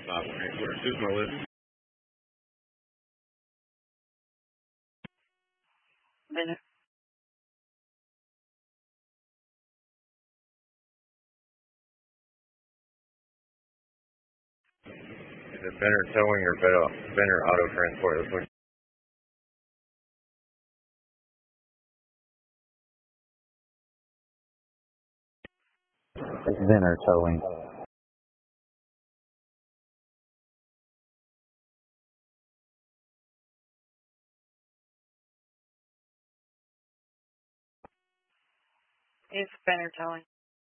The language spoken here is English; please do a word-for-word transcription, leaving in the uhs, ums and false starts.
Operate. Where Sumo is. Minute. Is it Benner Towing or Benner Benner Auto Transport? This one. It's Benner Towing. It's Benner Towing.